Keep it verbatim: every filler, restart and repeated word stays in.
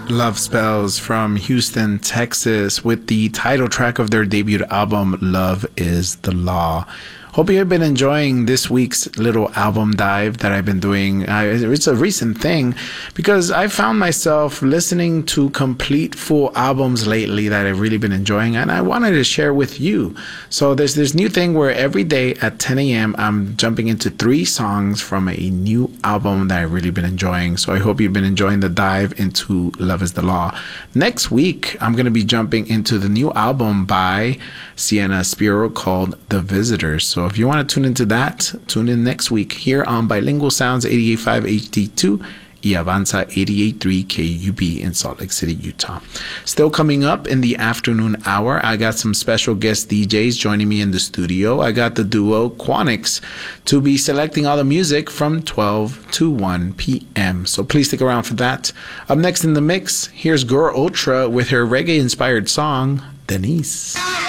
Love Spells from Houston, Texas, with the title track of their debut album, Love is the Law. Hope you've been enjoying this week's little album dive that I've been doing. I, it's a recent thing because I found myself listening to complete full albums lately that I've really been enjoying, and I wanted to share with you. So there's this new thing where every day at ten a.m. I'm jumping into three songs from a new album that I've really been enjoying. So I hope you've been enjoying the dive into Love is the Law. Next week, I'm going to be jumping into the new album by Sienna Spiro called The Visitors. So if you want to tune into that, tune in next week here on Bilingual Sounds eighty-eight point five H D two y Avanza eighty-eight point three K U B in Salt Lake City, Utah. Still coming up in the afternoon hour, I got some special guest D Js joining me in the studio. I got the duo Quanix to be selecting all the music from twelve to one p.m. So please stick around for that. Up next in the mix, here's Girl Ultra with her reggae-inspired song, Denise.